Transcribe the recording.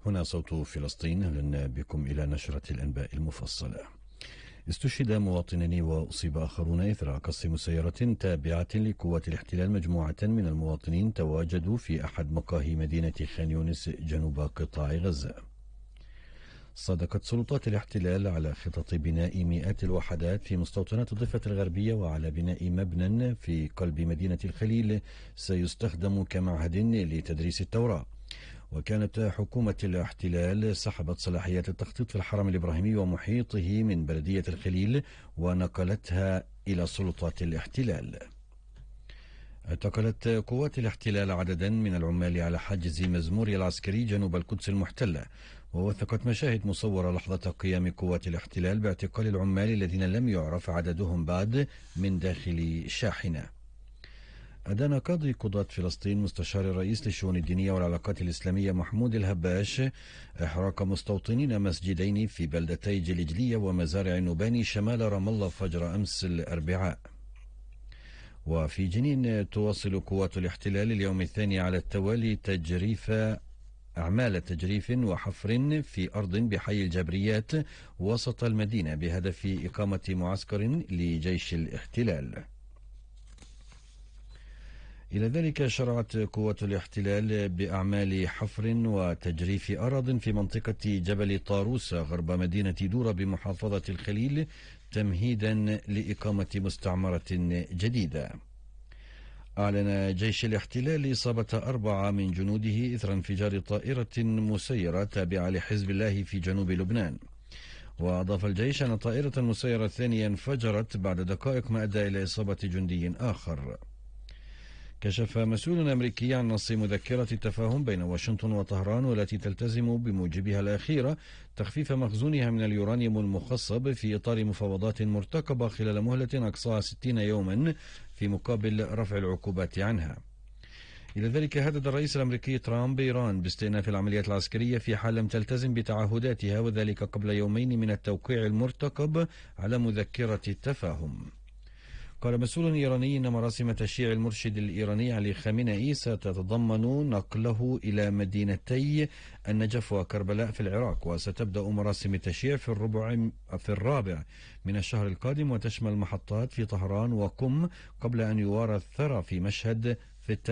هنا صوت فلسطين، أهلا بكم إلى نشرة الأنباء المفصلة. استشهد مواطنان وأصيب آخرون إثر قصف مسيرة تابعة لقوات الاحتلال. مجموعة من المواطنين تواجدوا في أحد مقاهي مدينة خان يونس جنوب قطاع غزة. صادقت سلطات الاحتلال على خطط بناء مئات الوحدات في مستوطنات الضفة الغربية وعلى بناء مبنى في قلب مدينة الخليل سيستخدم كمعهد لتدريس التوراة. وكانت حكومة الاحتلال سحبت صلاحيات التخطيط في الحرم الإبراهيمي ومحيطه من بلدية الخليل ونقلتها إلى سلطات الاحتلال. اعتقلت قوات الاحتلال عددا من العمال على حاجز مزموري العسكري جنوب القدس المحتلة، ووثقت مشاهد مصورة لحظة قيام قوات الاحتلال باعتقال العمال الذين لم يعرف عددهم بعد من داخل شاحنة. أدان قاضي قضاة فلسطين مستشار الرئيس للشؤون الدينية والعلاقات الإسلامية محمود الهباش إحراق مستوطنين مسجدين في بلدتي جلجلية ومزارع النوباني شمال رام الله فجر أمس الأربعاء. وفي جنين تواصل قوات الاحتلال اليوم الثاني على التوالي أعمال تجريف وحفر في أرض بحي الجبريات وسط المدينة بهدف إقامة معسكر لجيش الاحتلال. إلى ذلك شرعت قوات الاحتلال بأعمال حفر وتجريف أراضٍ في منطقة جبل طاروس غرب مدينة دورة بمحافظة الخليل تمهيدا لإقامة مستعمرة جديدة. أعلن جيش الاحتلال إصابة 4 من جنوده إثر انفجار طائرة مسيرة تابعة لحزب الله في جنوب لبنان. وأضاف الجيش أن طائرة مسيرة ثانية انفجرت بعد دقائق ما أدى إلى إصابة جندي آخر. كشف مسؤول أمريكي عن نص مذكرة التفاهم بين واشنطن وطهران والتي تلتزم بموجبها الأخيرة تخفيف مخزونها من اليورانيوم المخصب في إطار مفاوضات مرتقبة خلال مهلة أقصاها 60 يوما في مقابل رفع العقوبات عنها. إلى ذلك هدد الرئيس الأمريكي ترامب إيران باستئناف العمليات العسكرية في حال لم تلتزم بتعهداتها، وذلك قبل يومين من التوقيع المرتقب على مذكرة التفاهم. قال مسؤول إيراني إن مراسم تشييع المرشد الإيراني علي خامنئي ستتضمن نقله إلى مدينتي النجف وكربلاء في العراق، وستبدأ مراسم التشييع في الرابع من الشهر القادم، وتشمل محطات في طهران وقم قبل أن يوارى الثرى في مشهد